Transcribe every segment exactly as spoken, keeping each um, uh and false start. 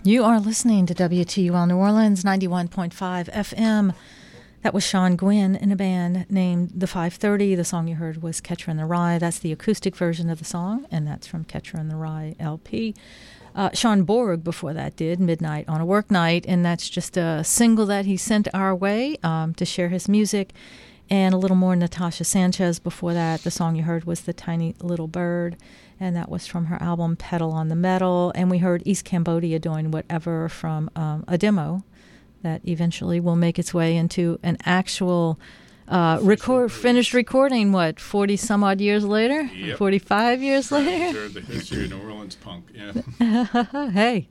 You are listening to W T U L New Orleans, ninety-one point five F M. That was Sean Gwynn in a band named The five thirty. The song you heard was Catcher in the Rye. That's the acoustic version of the song, and that's from Catcher in the Rye L P. Uh, Sean Borg before that did Midnight on a Work Night, and that's just a single that he sent our way um, to share his music. And a little more Natasha Sanchez before that. The song you heard was The Tiny Little Bird, and that was from her album Pedal on the Metal. And we heard East Cambodia doing Whatever from um, a demo that eventually will make its way into an actual uh, record, finished recording, what, forty some odd years later? Yep. forty-five years later? The history of New Orleans punk, yeah. Hey,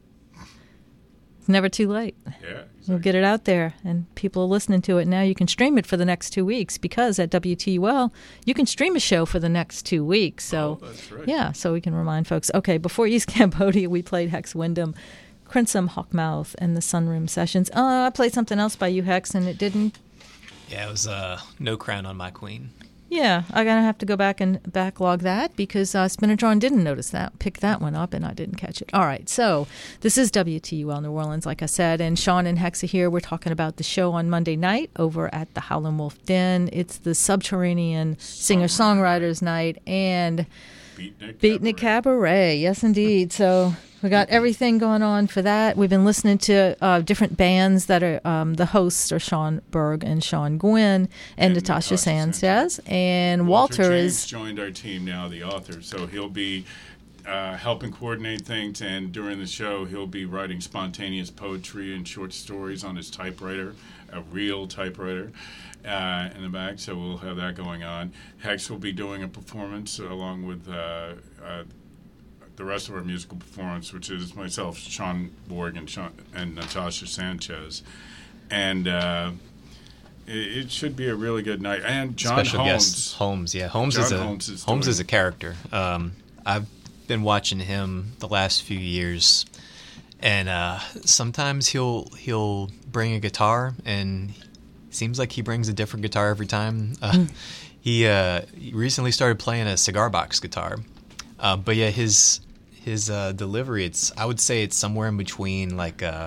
it's never too late. Yeah, exactly. We'll get it out there, and people are listening to it now. You can stream it for the next two weeks because at W T U L, you can stream a show for the next two weeks. So, oh, that's right. Yeah, so we can remind folks. Okay, before East Cambodia, we played Hex Wyndham, Crimson Hawkmouth, and the Sunroom Sessions. Uh, I played something else by you, Hex, and it didn't. Yeah, it was uh, No Crown on My Queen. Yeah, I'm going to have to go back and backlog that because uh, Spinner John didn't notice that, pick that one up, and I didn't catch it. All right, so this is W T U L New Orleans, like I said, and Sean and Hexa here. We're talking about the show on Monday night over at the Howlin' Wolf Den. It's the Subterranean Singer-Songwriters Night and Beatnik Beatnik Cabaret. Yes, indeed. So we got everything going on for that. We've been listening to uh, different bands that are um, the hosts are Sean Berg and Sean Gwynn and, And Natasha Natasha Sanchez. And Walter, Walter James is joined our team now, the author, so he'll be uh, helping coordinate things, and during the show he'll be writing spontaneous poetry and short stories on his typewriter, a real typewriter, uh, in the back, so we'll have that going on. Hex will be doing a performance along with uh, uh, the rest of our musical performance, which is myself, Sean Borg, and, Sean, and Natasha Sanchez. And uh, it, it should be a really good night. And John Special Holmes. guest Holmes, yeah. Holmes John is a Holmes is Holmes doing- is a character. Um, I've been watching him the last few years, and uh, sometimes he'll he'll bring a guitar, and it seems like he brings a different guitar every time. Uh, mm. He, uh, he recently started playing a cigar box guitar. Uh, but yeah, his his uh, delivery, it's I would say it's somewhere in between like uh,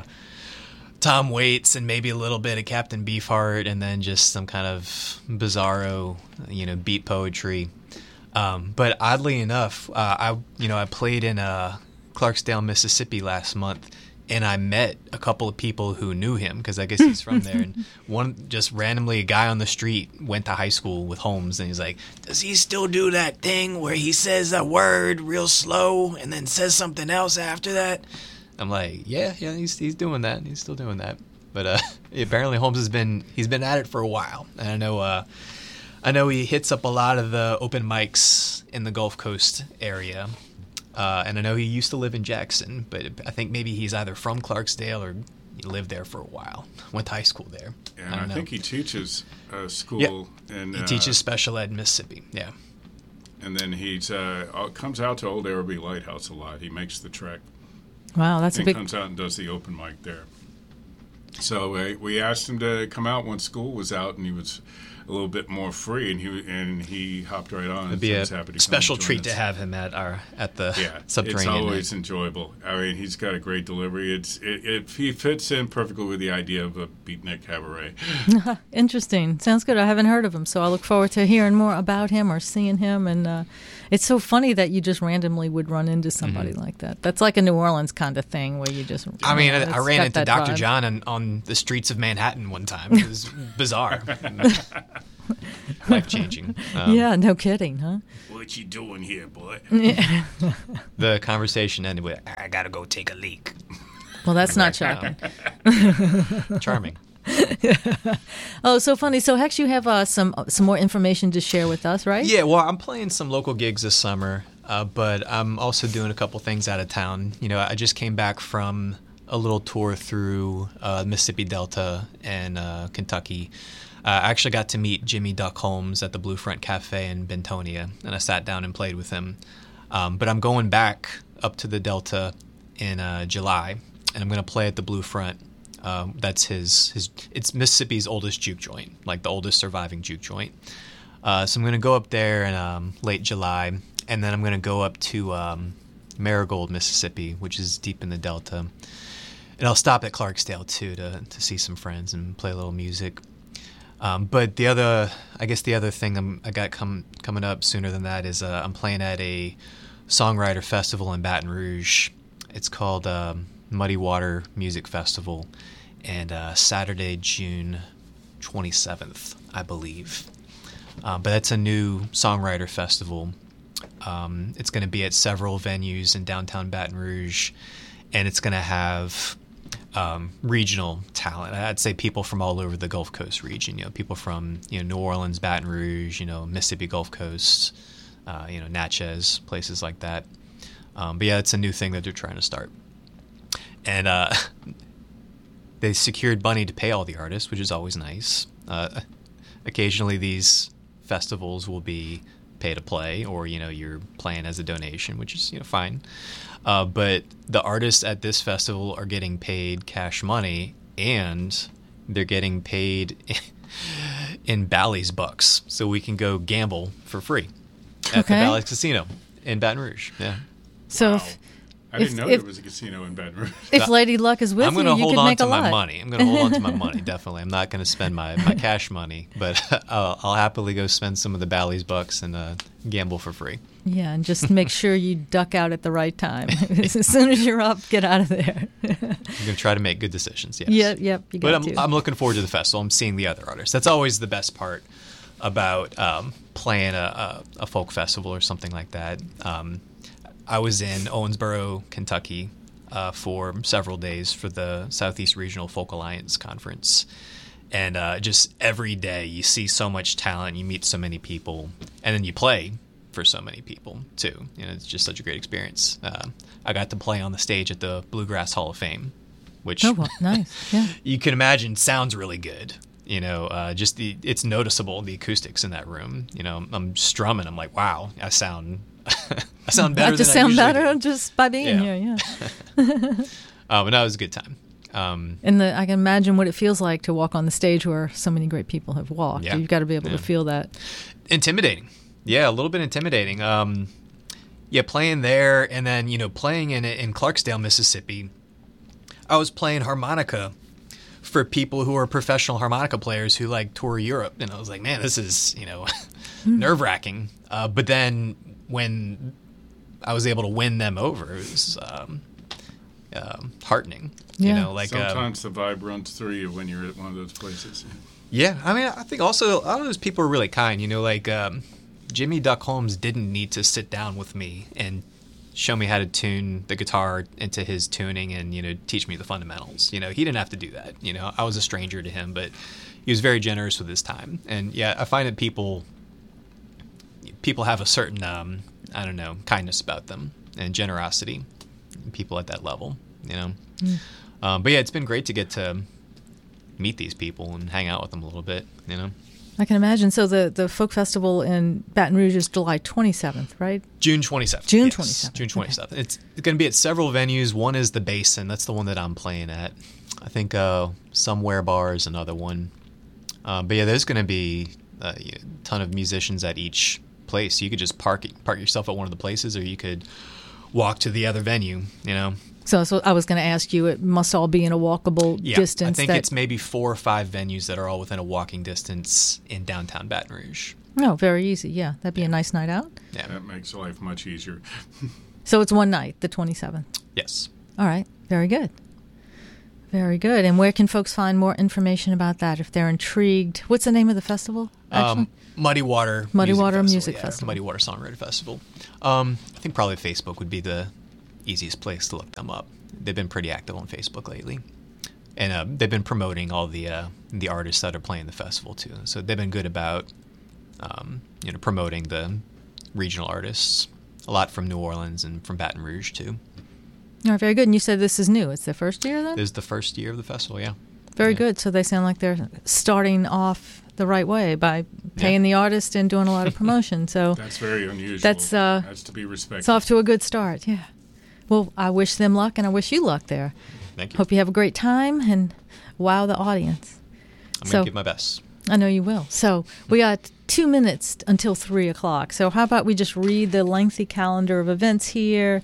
Tom Waits and maybe a little bit of Captain Beefheart, and then just some kind of bizarro, you know, beat poetry. Um, but oddly enough, uh, I you know I played in uh, Clarksdale, Mississippi last month, and I met a couple of people who knew him because I guess he's from there. And one, just randomly, a guy on the street went to high school with Holmes, and he's like, "Does he still do that thing where he says a word real slow and then says something else after that?" I'm like, "Yeah, yeah, he's he's doing that. He's still doing that." But uh, apparently Holmes has been he's been at it for a while, and I know uh, I know he hits up a lot of the open mics in the Gulf Coast area. Uh, and I know he used to live in Jackson, but I think maybe he's either from Clarksdale or he lived there for a while. Went to high school there. Yeah, I, I, don't I think know. he teaches uh, school. Yep. And, he uh, teaches special ed in Mississippi, yeah. And then he uh, comes out to Old Araby Lighthouse a lot. He makes the trek. Wow, that's and a big... comes out and does the open mic there. So uh, we asked him to come out when school was out, and he was a little bit more free, and he and he hopped right on. It'd be a happy to special come and treat join to us. have him at our at the yeah, Subterranean. It's always night. enjoyable. I mean, he's got a great delivery. It's it, it he fits in perfectly with the idea of a beatnik cabaret. Interesting. Sounds good. I haven't heard of him, so I look forward to hearing more about him or seeing him. And uh, it's so funny that you just randomly would run into somebody mm-hmm. like that. That's like a New Orleans kind of thing where you just. I mean, know, I, I ran into Doctor vibe. John on, on the streets of Manhattan one time. It was bizarre. Life changing. Um, yeah, no kidding, huh? What you doing here, boy? Yeah. The conversation ended with, "I gotta go take a leak." Well, that's not shocking. Charming. Oh, so funny. So, Hex, you have uh, some some more information to share with us, right? Yeah, well, I'm playing some local gigs this summer, uh, but I'm also doing a couple things out of town. You know, I just came back from a little tour through uh, Mississippi Delta and uh, Kentucky. Uh, I actually got to meet Jimmy Duck Holmes at the Blue Front Cafe in Bentonia, and I sat down and played with him. Um, but I'm going back up to the Delta in uh, July, and I'm going to play at the Blue Front. Um, that's his, his, it's Mississippi's oldest juke joint, like the oldest surviving juke joint. Uh, so I'm going to go up there in um, late July, and then I'm going to go up to um, Marigold, Mississippi, which is deep in the Delta. and I'll stop at Clarksdale too to to see some friends and play a little music. Um, but the other, I guess the other thing I'm, I got come, coming up sooner than that is uh, I'm playing at a songwriter festival in Baton Rouge. It's called um, Muddy Water Music Festival, and uh, Saturday, June twenty-seventh, I believe. Um, but that's a new songwriter festival. Um, it's going to be at several venues in downtown Baton Rouge, and it's going to have um, regional talent. I'd say people from all over the Gulf Coast region. You know, people from you know New Orleans, Baton Rouge, you know Mississippi Gulf Coast, uh, you know Natchez, places like that. Um, but yeah, it's a new thing that they're trying to start, and uh, they secured money to pay all the artists, which is always nice. Uh, occasionally, these festivals will be pay to play, or you know you're playing as a donation, which is you know fine. Uh, but the artists at this festival are getting paid cash money, and they're getting paid in Bally's bucks, so we can go gamble for free at Okay. the Bally's Casino in Baton Rouge. Yeah, So Wow. if, I didn't if- know if- there was a casino in Baton Rouge. if Lady Luck is with I'm going you, to you hold could on make to a my lot. money. I'm going to hold on to my money. Definitely, I'm not going to spend my, my cash money, but I'll, I'll happily go spend some of the Bally's bucks and uh, gamble for free. Yeah, and just make sure you duck out at the right time. As soon as you're up, get out of there. I'm going to try to make good decisions. Yes. Yep, yep, you But got I'm, to. I'm looking forward to the festival. I'm seeing the other artists. That's always the best part about um, playing a, a, a folk festival or something like that. Um, I was in Owensboro, Kentucky, uh, for several days for the Southeast Regional Folk Alliance Conference. And uh, just every day you see so much talent, you meet so many people, and then you play for so many people too. You know, it's just such a great experience. Uh, I got to play on the stage at the Bluegrass Hall of Fame, which Oh, well, nice. Yeah. you can imagine sounds really good. You know, uh, just the it's noticeable, the acoustics in that room. You know, I'm strumming. I'm like, wow, I sound I sound better. I just than I sound usually better do. just by being Yeah. here, yeah. Uh, but that was a good time. Um, And the, I can imagine what it feels like to walk on the stage where so many great people have walked. Yeah. You've got to be able Yeah. to feel that. intimidating. Yeah, a little bit intimidating. Um, yeah, playing there and then, you know, playing in in Clarksdale, Mississippi. I was playing harmonica for people who are professional harmonica players who like tour Europe. And I was like, man, this is, you know, nerve wracking. Uh, but then when I was able to win them over, it was um, um, heartening. You Yeah. know, like um, Sometimes the vibe runs through you when you're at one of those places. yeah, I mean, I think also a lot of those people are really kind. You know, like um, Jimmy Duck Holmes didn't need to sit down with me and show me how to tune the guitar into his tuning and, you know, teach me the fundamentals. You know, he didn't have to do that. You know, I was a stranger to him, but he was very generous with his time. And yeah, I find that people people have a certain, um, I don't know, kindness about them and generosity. People at that level, you know. Mm. Um, but yeah, it's been great to get to meet these people and hang out with them a little bit, you know. I can imagine. So the, the folk festival in Baton Rouge is July twenty-seventh, right? June twenty-seventh. June yes, twenty-seventh, June okay. twenty-seventh. It's going to be at several venues. One is the Basin. That's the one that I'm playing at. I think uh, Somewhere Bar is another one. Uh, but yeah, there's going to be a ton of musicians at each place. You could just park park yourself at one of the places, or you could walk to the other venue, you know. So, so I was going to ask you, it must all be in a walkable Yeah, distance. I think that, it's maybe four or five venues that are all within a walking distance in downtown Baton Rouge. Oh, very easy. Yeah, that'd be a nice night out. Yeah. That makes life much easier. So it's one night, the twenty-seventh. Yes. All right. Very good. Very good. And where can folks find more information about that if they're intrigued? What's the name of the festival, actually? Um, Muddy Water Muddy Music Water Festival, Music yeah, Festival. Muddy Water Songwriter Festival. Um, I think probably Facebook would be the easiest place to look them up. They've been pretty active on Facebook lately. And uh, they've been promoting all the uh, the artists that are playing the festival, too. So they've been good about um, you know, promoting the regional artists. A lot from New Orleans and from Baton Rouge, too. All right, very good. And you said this is new. It's the first year then? This is the first year of the festival, yeah. Very Yeah. good. So they sound like they're starting off the right way by paying Yeah. the artist and doing a lot of promotion. So That's very unusual. That's, uh, That's to be respected. it's off to a good start. Yeah. Well, I wish them luck, and I wish you luck there. Thank you. Hope you have a great time and wow the audience. I'm so- going to give my best. I know you will. So we got two minutes until three o'clock. So how about we just read the lengthy calendar of events here,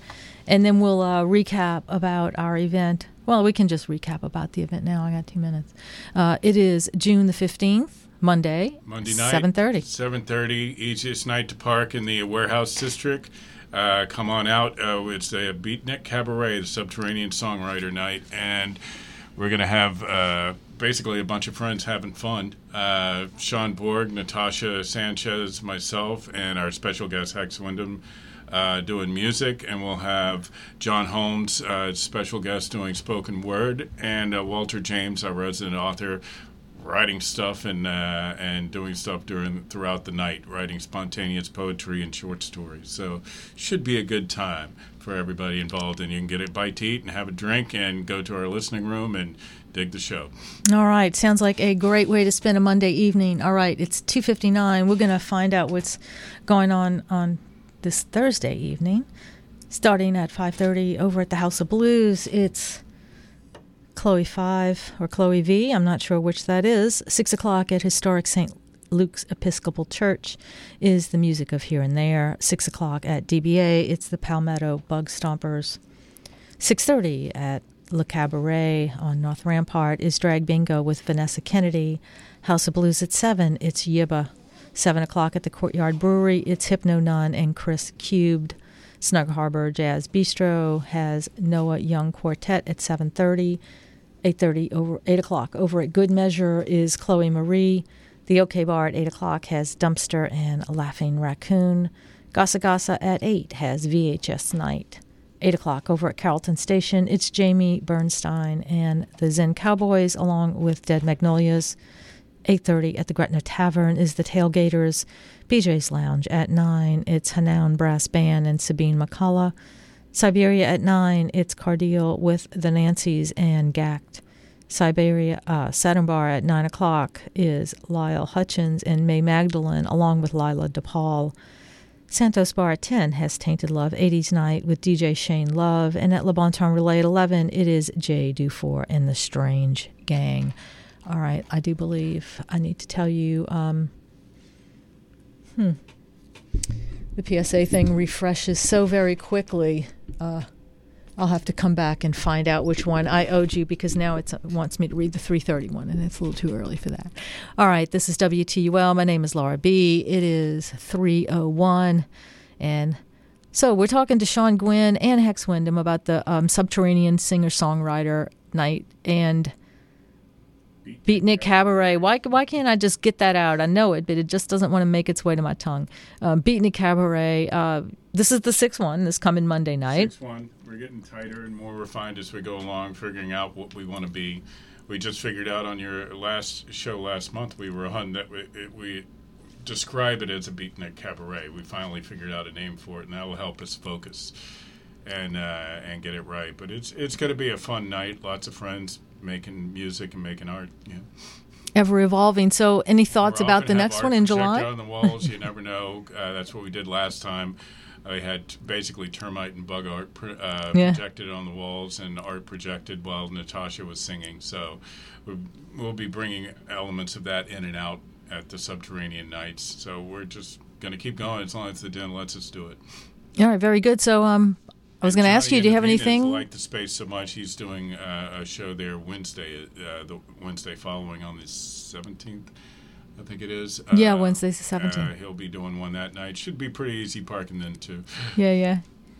And then we'll uh, recap about our event. Well, we can just recap about the event now. I got two minutes. Uh, it is June the fifteenth, Monday. Monday night. seven thirty. seven thirty, easiest night to park in the Warehouse District. Uh, come on out. Uh, it's a Beatnik Cabaret, the Subterranean Songwriter Night. And we're going to have uh, basically a bunch of friends having fun. Uh, Sean Borg, Natasha Sanchez, myself, and our special guest, Hex Wyndham, Uh, doing music, and we'll have John Holmes, uh, special guest, doing spoken word, and uh, Walter James, our resident author, writing stuff and uh, and doing stuff during throughout the night, writing spontaneous poetry and short stories. So should be a good time for everybody involved, and you can get a bite to eat and have a drink and go to our listening room and dig the show. All right. Sounds like a great way to spend a Monday evening. All right. It's two fifty-nine. We're going to find out what's going on on this Thursday evening, starting at five thirty over at the House of Blues. It's Chloe five or Chloe V, I'm not sure which that is. six o'clock at historic Saint Luke's Episcopal Church is the music of Here and There. six o'clock at D B A, it's the Palmetto Bug Stompers. six thirty at Le Cabaret on North Rampart is Drag Bingo with Vanessa Kennedy. House of Blues at seven, it's Yibba. seven o'clock at the Courtyard Brewery, it's Hypno Nun and Chris Cubed. Snug Harbor Jazz Bistro has Noah Young Quartet at seven thirty. eight thirty over eight o'clock over at Good Measure is Chloe Marie. The OK Bar at eight o'clock has Dumpster and Laughing Raccoon. Gasa Gasa at eight has V H S Night. eight o'clock over at Carrollton Station, it's Jamie Bernstein and the Zen Cowboys along with Dead Magnolias. eight thirty at the Gretna Tavern is the Tailgaters. B J's Lounge at nine, it's Hanoun Brass Band and Sabine McCullough. Siberia at nine, it's Cardeal with the Nancys and Gact. Siberia, uh, Saturn Bar at nine o'clock is Lyle Hutchins and May Magdalene along with Lila DePaul. Santos Bar at ten has Tainted Love eighties Night with D J Shane Love. And at Le Bon Temps Relay at eleven, it is Jay Dufour and the Strange Gang. All right, I do believe I need to tell you, um, hmm, the P S A thing refreshes so very quickly. Uh, I'll have to come back and find out which one I owed you because now it's, it wants me to read the three thirty one, and it's a little too early for that. All right, this is W T U L. My name is Laura B. It is three oh one, and so we're talking to Sean Gwynn and Hex Wyndham about the um, Subterranean Singer-Songwriter Night and Beatnik Cabaret. Why why can't I just get that out? I know it, but it just doesn't want to make its way to my tongue. Um, Beatnik Cabaret. Uh, this is the sixth one. This coming Monday night. Sixth one. We're getting tighter and more refined as we go along, figuring out what we want to be. We just figured out on your last show last month we were on that we, it, we describe it as a Beatnik Cabaret. We finally figured out a name for it, and that will help us focus and uh, and get it right. But it's it's going to be a fun night. Lots of friends making music and making art. Yeah. Ever evolving. So, any thoughts We're about the next art one in projected July? On the walls, you never know. Uh, that's what we did last time. I had basically termite and bug art pr- uh, Yeah. projected on the walls and art projected while Natasha was singing. So we'll, we'll be bringing elements of that in and out at the Subterranean Nights. So we're just going to keep going as long as the den lets us do it. All right, very good. So, um, I was going to ask you, do you have anything? I like the space so much. He's doing uh, a show there Wednesday, uh, the Wednesday following on the seventeenth. I think it is. Yeah, uh, Wednesday's the seventeenth. Uh, he'll be doing one that night. Should be pretty easy parking then, too. Yeah, yeah.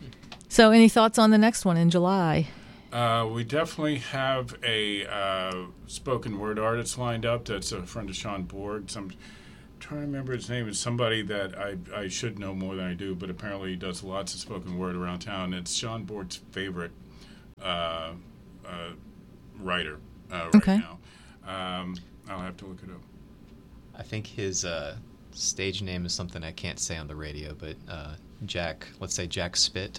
So any thoughts on the next one in July? Uh, we definitely have a uh, spoken word artist lined up. That's a friend of Sean Borg. Some, I'm trying to remember his name. It's somebody that I, I should know more than I do, but apparently he does lots of spoken word around town. It's Sean Borg's favorite uh, uh, writer uh, right Okay. now. Um, I'll have to look it up. I think his uh, stage name is something I can't say on the radio, but uh, Jack, let's say Jack Spit.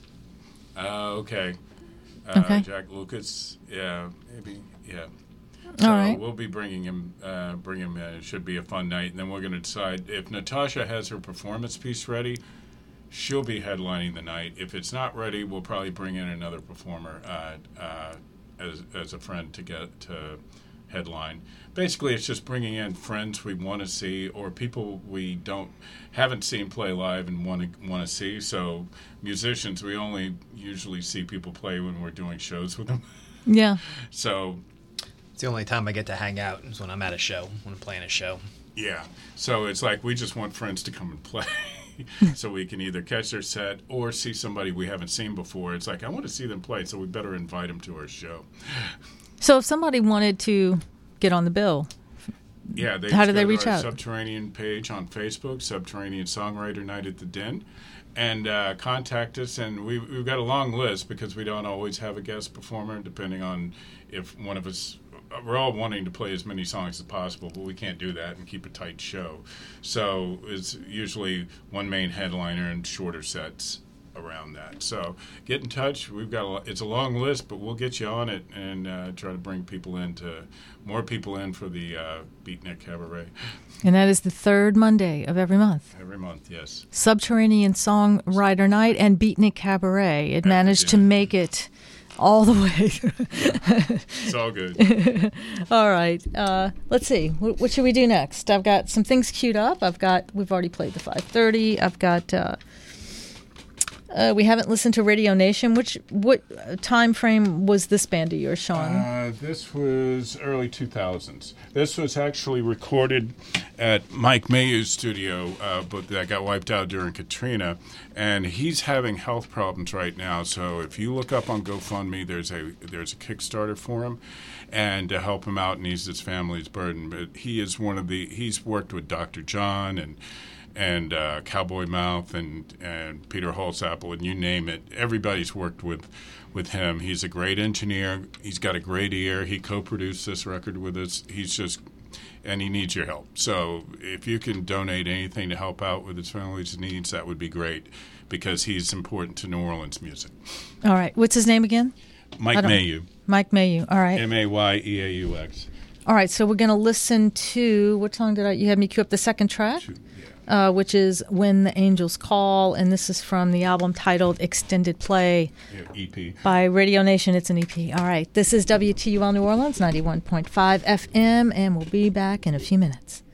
Uh, okay. Uh, Okay. Jack Lucas. Yeah, maybe. Yeah. All So right. we'll be bringing him, uh, bring him in. It should be a fun night. And then we're going to decide if Natasha has her performance piece ready, she'll be headlining the night. If it's not ready, we'll probably bring in another performer uh, uh, as as a friend to get to headline. Basically, it's just bringing in friends we want to see or people we don't haven't seen play live and want to want to see. So musicians, we only usually see people play when we're doing shows with them. Yeah. So It's the only time I get to hang out is when I'm at a show, when I'm playing a show. yeah. So it's like we just want friends to come and play. So we can either catch their set or see somebody we haven't seen before. It's like, I want to see them play, so we better invite them to our show. So if somebody wanted to get on the bill, Yeah, they How just do go they to reach our out? Subterranean page on Facebook, Subterranean Songwriter Night at the Den, and uh, contact us. And we, we've got a long list because we don't always have a guest performer, depending on if one of us. We're all wanting to play as many songs as possible, but we can't do that and keep a tight show. So it's usually one main headliner and shorter sets around that. So get in touch. We've got a, it's a long list, but we'll get you on it and uh, try to bring people in to more people in for the uh, Beatnik Cabaret and that is the third Monday of every month. every month. Yes, Subterranean Songwriter Night and Beatnik Cabaret. It managed to yeah. make it all the way. it's all good. All right. Uh, let's see. What, what should we do next? I've got some things queued up. I've got. We've already played the five thirty. I've got. Uh, uh, we haven't listened to Radio Nation. Which what time frame was this band of yours, Sean? Uh, this was early two thousands. This was actually recorded at Mike Mayhew's studio, uh, but that got wiped out during Katrina. And he's having health problems right now. So if you look up on GoFundMe, there's a there's a Kickstarter for him, and to help him out and ease his family's burden. But he is one of the he's worked with Doctor John and. and uh, Cowboy Mouth and, and Peter Holzapfel and you name it. Everybody's worked with with him. He's a great engineer. He's got a great ear. He co-produced this record with us. He's just, and he needs your help. So if you can donate anything to help out with his family's needs, that would be great because he's important to New Orleans music. All right. What's his name again? Mike I don't- Mayhew, Mike Mayhew. All right. M A Y E A U X. All right. So we're going to listen to what song did I? You had me cue up the second track. Shoot, yeah. Uh, which is When the Angels Call, and this is from the album titled Extended Play Yeah, E P. by Radio Nation. It's an E P. All right, this is W T U L New Orleans, ninety-one point five F M, and we'll be back in a few minutes.